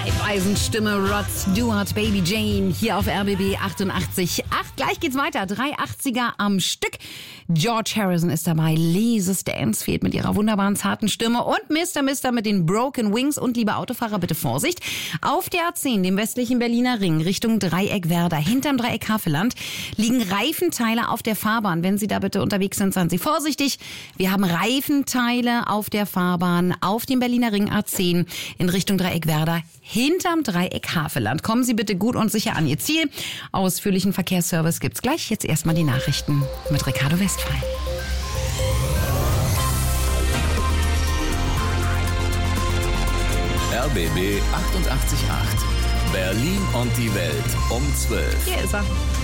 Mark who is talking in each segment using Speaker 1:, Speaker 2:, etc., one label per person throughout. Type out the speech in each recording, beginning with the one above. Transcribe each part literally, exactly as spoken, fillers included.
Speaker 1: Raiffeisen-Stimme Rod Stewart, Baby Jane, hier auf R B B achtundachtzig Komma acht. Gleich geht's weiter, drei achtziger am Stück. George Harrison ist dabei, Lise Stansfield mit ihrer wunderbaren zarten Stimme und Mister Mister mit den Broken Wings. Und liebe Autofahrer, bitte Vorsicht. Auf der A zehn, dem westlichen Berliner Ring, Richtung Dreieck-Werder, hinterm Dreieck Havelland, liegen Reifenteile auf der Fahrbahn. Wenn Sie da bitte unterwegs sind, seien Sie vorsichtig. Wir haben Reifenteile auf der Fahrbahn, auf dem Berliner Ring A zehn in Richtung Dreieck-Werder, hinterm Dreieck Havelland. Kommen Sie bitte gut und sicher an Ihr Ziel. Ausführlichen Verkehrsservice gibt's gleich. Jetzt erstmal die Nachrichten mit Ricardo Westphal.
Speaker 2: R B B achtundachtzig Komma acht. Berlin und die Welt um zwölf.
Speaker 1: Hier ist er.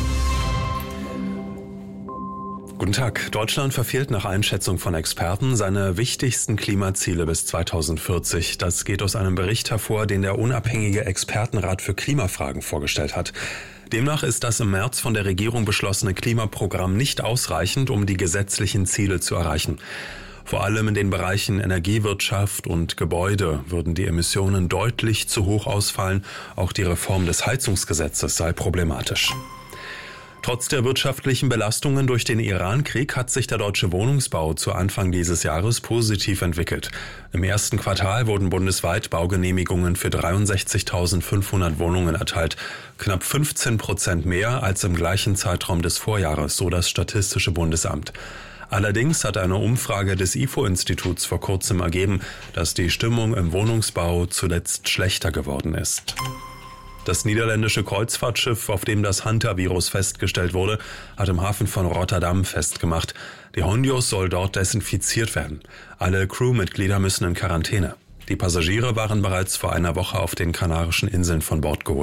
Speaker 3: Guten Tag. Deutschland verfehlt nach Einschätzung von Experten seine wichtigsten Klimaziele bis zweitausendvierzig. Das geht aus einem Bericht hervor, den der unabhängige Expertenrat für Klimafragen vorgestellt hat. Demnach ist das im März von der Regierung beschlossene Klimaprogramm nicht ausreichend, um die gesetzlichen Ziele zu erreichen. Vor allem in den Bereichen Energiewirtschaft und Gebäude würden die Emissionen deutlich zu hoch ausfallen. Auch die Reform des Heizungsgesetzes sei problematisch. Trotz der wirtschaftlichen Belastungen durch den Iran-Krieg hat sich der deutsche Wohnungsbau zu Anfang dieses Jahres positiv entwickelt. Im ersten Quartal wurden bundesweit Baugenehmigungen für dreiundsechzigtausendfünfhundert Wohnungen erteilt. Knapp fünfzehn Prozent mehr als im gleichen Zeitraum des Vorjahres, so das Statistische Bundesamt. Allerdings hat eine Umfrage des I F O-Instituts vor kurzem ergeben, dass die Stimmung im Wohnungsbau zuletzt schlechter geworden ist. Das niederländische Kreuzfahrtschiff, auf dem das Hantavirus festgestellt wurde, hat im Hafen von Rotterdam festgemacht. Die Hondios soll dort desinfiziert werden. Alle Crewmitglieder müssen in Quarantäne. Die Passagiere waren bereits vor einer Woche auf den Kanarischen Inseln von Bord geholt.